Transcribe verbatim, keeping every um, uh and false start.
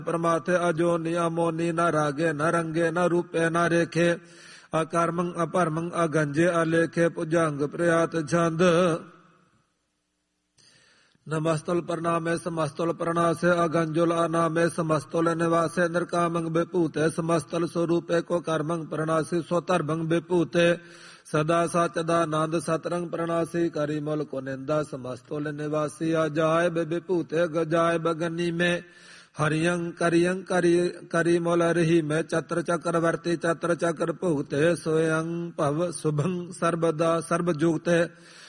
परमाथे अजोनि अमोनि न रागे न रंगे न रूपे न रेखे अकर्मं अपरमं अगंजे अलेखे पुजंग प्रयात छंद नमस्तुल प्रणामे समस्तुल प्रणासे अगंजुल अनामे समस्तुल निवासे नरकामंग विभूते समस्तुल स्वरूपे को कर्मंग प्रणासी स्वतर्भंग विभूते सदा सचदानंद सतरंग प्रणासी करी मुल को निंदा समस्तुल निवासी अजाय विभूते गजाय बगनी में हरियं करियं करी करी मुल रही में चत्र चक्रवर्ती चत्र चक्र भुगते स्वयं भव शुभं सर्वदा सर्वजुगते